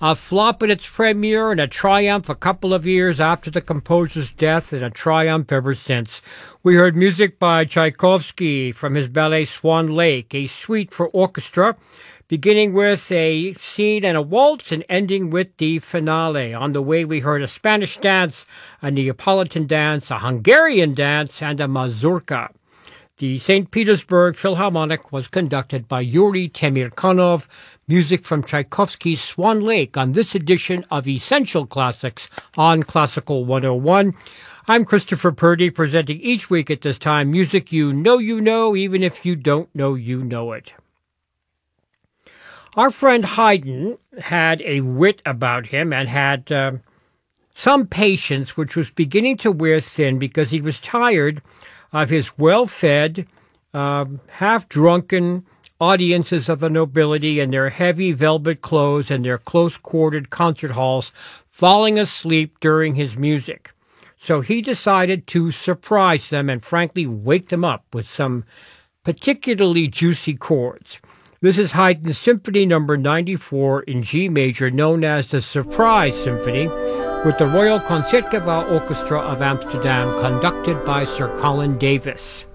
A flop at its premiere and a triumph a couple of years after the composer's death, and a triumph ever since. We heard music by Tchaikovsky from his ballet Swan Lake, a suite for orchestra, beginning with a scene and a waltz and ending with the finale. On the way, we heard a Spanish dance, a Neapolitan dance, a Hungarian dance, and a mazurka. The St. Petersburg Philharmonic was conducted by Yuri Temirkanov. Music from Tchaikovsky's Swan Lake on this edition of Essential Classics on Classical 101. I'm Christopher Purdy, presenting each week at this time music you know, even if you don't know you know it. Our friend Haydn had a wit about him and had some patience, which was beginning to wear thin because he was tired of his well-fed, half-drunken audiences of the nobility in their heavy velvet clothes and their close-quartered concert halls falling asleep during his music. So he decided to surprise them and frankly wake them up with some particularly juicy chords. This is Haydn's Symphony No. 94 in G major, known as the Surprise Symphony, with the Royal Concertgebouw Orchestra of Amsterdam, conducted by Sir Colin Davis.